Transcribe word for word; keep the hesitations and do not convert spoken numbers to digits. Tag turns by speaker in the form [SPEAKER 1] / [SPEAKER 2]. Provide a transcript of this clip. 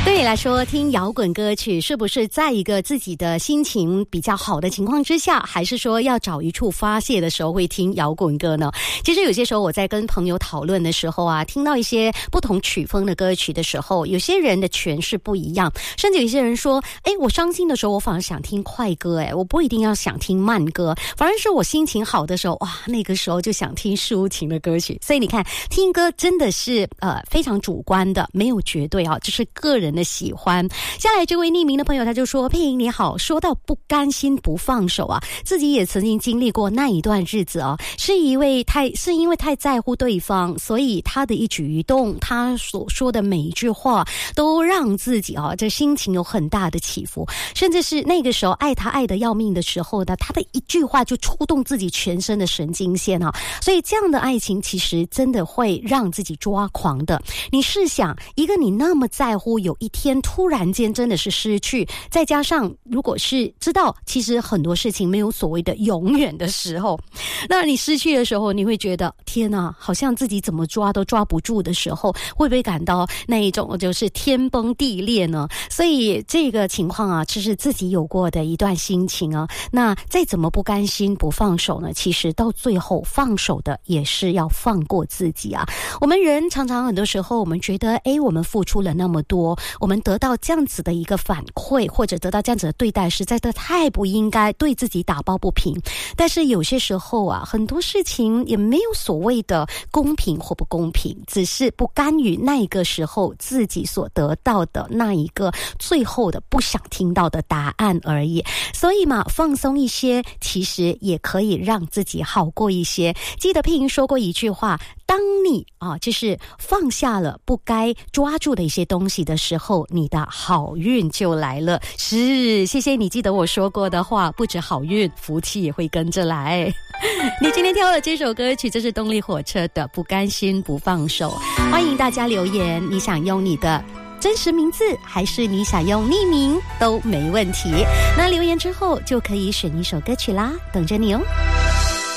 [SPEAKER 1] 对你来说，听摇滚歌曲是不是在一个自己的心情比较好的情况之下，还是说要找一处发泄的时候会听摇滚歌呢？其实有些时候我在跟朋友讨论的时候啊，听到一些不同曲风的歌曲的时候，有些人的诠释不一样，甚至有些人说，诶，我伤心的时候我反而想听快歌，诶，我不一定要想听慢歌，反而是我心情好的时候，哇，那个时候就想听抒情的歌曲。所以你看，听歌真的是呃非常主观的，没有绝对啊，这是个人的喜欢。下来这位匿名的朋友他就说，佩莹你好，说到不甘心不放手啊，自己也曾经经历过那一段日子啊，是一位太是因为太在乎对方，所以他的一举一动，他所说的每一句话都让自己啊这心情有很大的起伏，甚至是那个时候爱他爱得要命的时候呢，他的一句话就触动自己全身的神经线啊，所以这样的爱情其实真的会让自己抓狂的。你试想，一个你那么在乎，有一天突然间真的是失去，再加上如果是知道其实很多事情没有所谓的永远的时候，那你失去的时候，你会觉得天哪，好像自己怎么抓都抓不住的时候，会不会感到那一种就是天崩地裂呢？所以这个情况啊，这是自己有过的一段心情啊。那再怎么不甘心不放手呢，其实到最后放手的也是要放过自己啊。我们人常常很多时候我们觉得，诶，我们付出了那么多，我们得到这样子的一个反馈，或者得到这样子的对待，实在的太不应该，对自己打抱不平。但是有些时候啊，很多事情也没有所谓的公平或不公平，只是不甘于那个时候自己所得到的那一个最后的不想听到的答案而已。所以嘛，放松一些，其实也可以让自己好过一些。记得佩莹说过一句话，当你啊，就是放下了不该抓住的一些东西的时候，你的好运就来了。是，谢谢你记得我说过的话，不止好运，福气也会跟着来。你今天挑的这首歌曲，这是动力火车的《不甘心不放手》。欢迎大家留言，你想用你的真实名字还是你想用匿名都没问题。那留言之后就可以选一首歌曲啦，等着你哦。